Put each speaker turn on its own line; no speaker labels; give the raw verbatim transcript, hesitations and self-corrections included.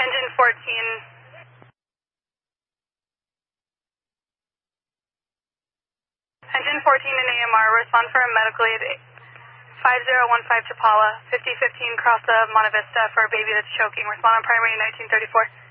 Engine fourteen. Engine fourteen and A M R, respond for a medical aid five zero one five Chapala, fifty fifteen cross of Monte Vista for a baby that's choking. Respond on primary nineteen thirty-four.